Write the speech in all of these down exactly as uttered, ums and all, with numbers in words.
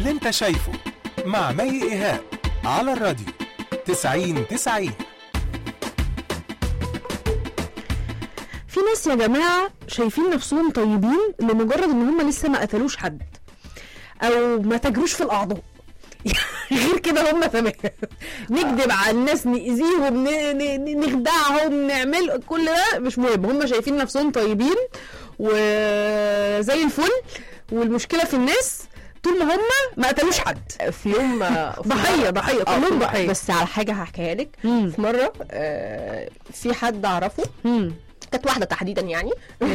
اللي انت شايفه مع مي إيهاب على الراديو تسعين تسعين. في ناس يا جماعة شايفين نفسهم طيبين لمجرد ان هم لسه ما قتلوش حد او ما تجروش في الاعضاء. غير كده هم تمام. نكذب على الناس، نأذيهم، نخدعهم، نعمل كل ده مش مهم. هم شايفين نفسهم طيبين وزي الفل، والمشكلة في الناس طول ما هم ما قتلوش حد. في يوم ضحية ضحية كلهم ضحية. بس على حاجة هحكيها لك. في مرة آه في حد اعرفه، كانت واحدة تحديدا يعني،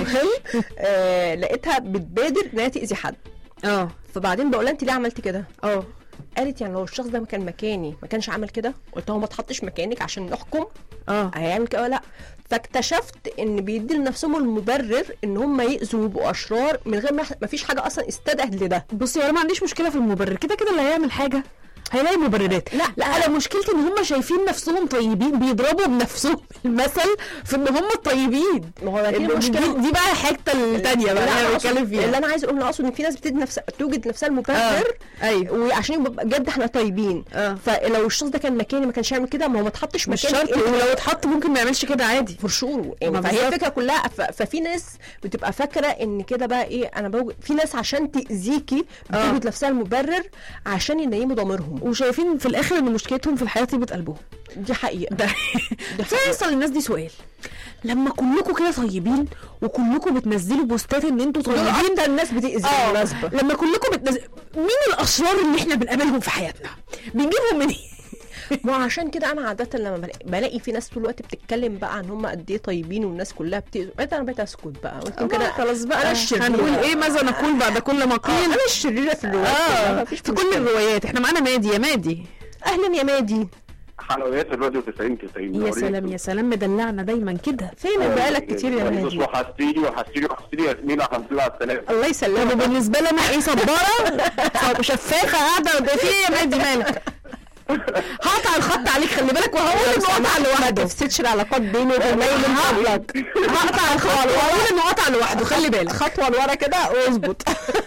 آه لقيتها بتبادر انها تأذي حد. اه فبعدين بقولها انت ليه عملتي كده؟ اه قالت يعني لو الشخص ده كان مكاني ما كانش عمل كده. قلت له ما تحطش مكانك عشان نحكم اه هيعمل كده ولا لا. فاكتشفت ان بيدي لنفسهم المبرر ان هم يأذوا ويبقوا اشرار من غير ما فيش حاجه اصلا استدعت لده. بصي انا ما عنديش مشكله في المبرر، كده كده اللي هيعمل حاجه هيلاقي مبررات. لا لا انا مشكلتي ان هم شايفين نفسهم طيبين، بيضربوا بنفسهم المثل في ان هم الطيبين. ما هو دي المشكله، دي بقى الحته الثانيه بقى اللي انا بتكلم فيها. اللي انا عايز اقول اقصد ان في ناس بتدي نفسها توجد نفسها المبرر. آه. ايوه، وعشان يبقى بجد احنا طيبين. آه. فلو الشخص ده كان مكاني ما كانش يعمل كده. ما هو ما اتحطش مش مكانك، شرط، ولو اتحط ممكن ما يعملش كده عادي فرشور يعني. فهي الفكره كلها. ففي ناس بتبقى فاكره ان كده بقى ايه، انا بوجد في ناس عشان تاذيكي بتوجد نفسها المبرر عشان ينيموا ضميرهم، وشايفين في الاخر ان مشكلتهم في الحياه طيبه قلبهم. دي حقيقه. ده فيصل الناس دي سؤال، لما كلكم كده طيبين وكلكم بتنزلوا بوستات ان انتوا طيبين، ده الناس بتأذي بالمناسبه. لما كلكم بتنزل، مين الاشرار اللي احنا بنقابلهم في حياتنا؟ بنجيبهم منين؟ ما عشان كده انا عاده لما بلاقي في ناس طول الوقت بتتكلم بقى عن هم قد ايه طيبين والناس كلها بتأذي، انا بقيت اسكت بقى. قلت كده خلاص بقى، انا الشريره. هنقول ايه؟ ماذا نقول بعد كل ما قيل؟ انا الشريره في الروايات. اه في كل الروايات. احنا معانا مادي. يا مادي اهلا يا مادي. حلويات الراديو تسعين تسعين. يا سلام يا سلام، مدلعنا دايما كده. فين بقالك كتير يا مادي؟ وحشتيني وحشتيني وحشتيني يا ياسمين. الحمد لله على السلامه. الله يسلمك. بالنسبه لي انا ايه، صباره شفافه قاعده. في ايه يا مادي مالك؟ هقطع الخط عليك، خلي بالك، وهقول انه قطع لوحده. ما تفسدش العلاقات بيني وبين مي من فضلك. هقطع الخط وهقول انه قطع لوحده، خلي بالك. خطوه لورا كده واظبط.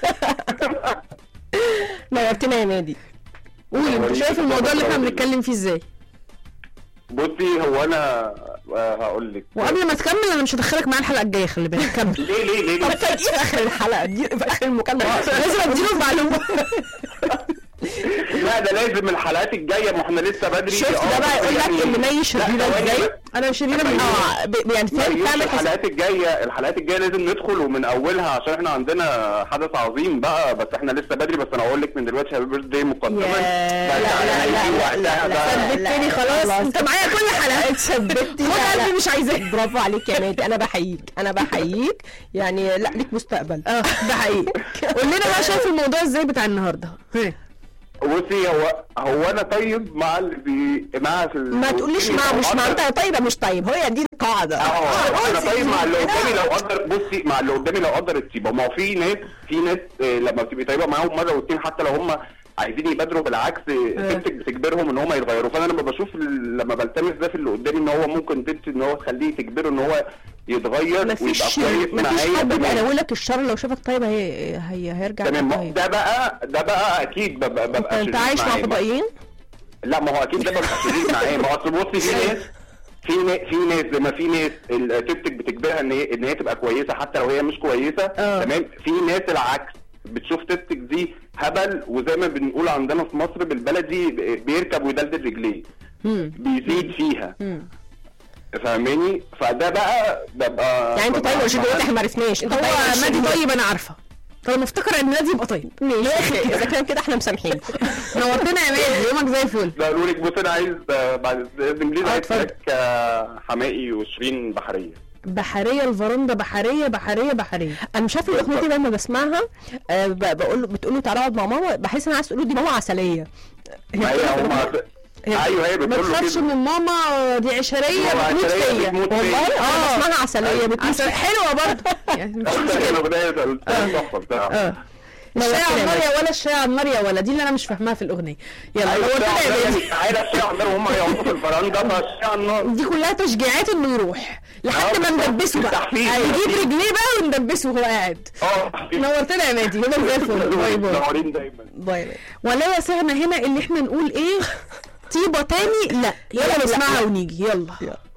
نورتنا يا مادي. قولي انت شايف الموضوع اللي احنا بنتكلم فيه ازاي؟ بصي هو انا هقول لك، وقبل ما تكمل انا مش هدخلك معايا الحلقه الجايه، خلي بالك. كمل. ليه ليه ليه طب فاجئ في اخر الحلقه دي، في اخر المكالمه لازم اديله المعلومه. لا ده لازم الحلقات الجايه، ما احنا لسه بدري. شفت ده بقى يقول لك ان مي شريره ازاي. انا شريره من اه يعني فاهم تعمل الحلقات الجايه. الحلقات الجايه لازم ندخل ومن اولها عشان احنا عندنا حدث عظيم بقى. بس احنا لسه بدري، بس انا اقول لك من دلوقتي هابي بيرث داي مقدما. لا لا لا لا لا ثبتني خلاص، انت معايا كل حلقه. ثبتني، خد قلبي مش عايزاه. برافو عليك يا مادي، انا بحييك انا بحييك يعني. لا ليك مستقبل. اه ده حقيقي. قول لنا بقى شايف الموضوع ازاي بتاع النهارده؟ بصي هو هو انا طيب مع اللي بي مع في ما تقوليش مع مش مع انت طيبه مش طيب. هي دي القاعده. اه انا طيب مع اللي قدامي لو قدر. بصي مع اللي قدامي لو قدر الطيبه. ما هو في ناس في ناس لما بتبقي طيبه معاهم مره واتنين حتى لو هم عايزين يبادروا بالعكس بنتك بتجبرهم ان هم يتغيروا. فانا لما بشوف لما بلتمس ده في اللي قدامي ان هو ممكن بنت ان هو تخليه تجبره ان هو يتغير ويبقى كويس معايا. مفيش حد بيقول لك الشر لو شافك طيب هي هي هيرجع تمام. ده بقى ده بقى اكيد ببقى ببقى انت عايش مع فضائيين. لا ما هو اكيد ده ببقى شريك معاه. ما اصل بصي في ناس في ناس في ناس زي ما في ناس التبتك بتجبرها ان هي ان هي تبقى كويسه حتى لو هي مش كويسه. تمام. في ناس العكس بتشوف تبتك دي هبل، وزي ما بنقول عندنا في مصر بالبلدي بيركب ويدلدل رجليه، بيزيد فيها. فاهماني؟ فده بقى ببقى يعني انت طيب ولا دلوقتي احنا ما عرفناش. انت هو مادي طيب انا عارفه. طب مفتكر ان نادي يبقى طيب. ماشي اذا كان كده احنا مسامحين. نورتنا يا مادي، يومك زي الفل. بقول لك بص انا عايز بعد اذن لي عايز حمائي وشيرين بحريه. بحريه الفرندا بحريه بحريه بحريه. انا مش عارفه الاغنيه دي لما بسمعها أه بقول له بتقول له تعالى اقعد مع ماما، بحس ان عايز تقول له دي ماما عسليه. هي ايوه هي بتقول له ما تخافش من ماما دي عشريه بتموت فيا والله. اه اسمها عسليه بتموت حلوه برضه يعني مش مشكله. الاغنيه تحفه بتاعها. الشاي على النار يا ولا الشاي على النار يا ولا، دي اللي انا مش فاهماها في الاغنيه. يلا نورتنا يا مادي. تعالى الشاي على النار وهم هيقعدوا في الفرندا فالشاي على النار. دي كلها تشجيعات انه يروح لحد ما ندبسه بقى، يجيب رجليه بقى وندبسه وهو قاعد. اه نورتنا يا مادي، يومك زي الفل. باي باي. منورين دايما. باي باي. ولا يسعنا هنا اللي احنا نقول ايه طيبه تاني، لا يلا نسمعها ونيجي. يلا.